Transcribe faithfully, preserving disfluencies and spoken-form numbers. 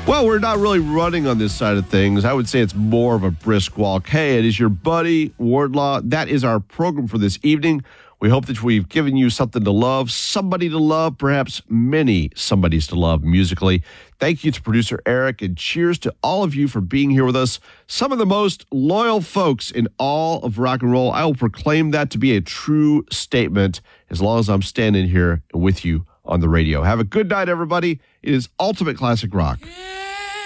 Well, we're not really running on this side of things. I would say it's more of a brisk walk. Hey, it is your buddy, Wardlaw. That is our program for this evening. We hope that we've given you something to love, somebody to love, perhaps many somebodies to love musically. Thank you to producer Eric, and cheers to all of you for being here with us. Some of the most loyal folks in all of rock and roll. I will proclaim that to be a true statement as long as I'm standing here with you on the radio. Have a good night, everybody. It is Ultimate Classic Rock. Yeah.